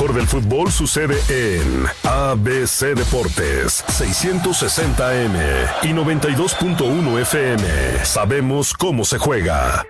mejor del fútbol sucede en ABC Deportes, 660M y 92.1 FM. Sabemos cómo se juega.